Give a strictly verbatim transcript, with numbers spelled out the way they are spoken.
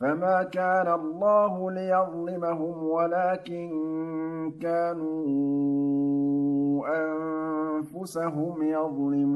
فما كان الله ليظلمهم ولكن كانوا أنفسهم يظلمون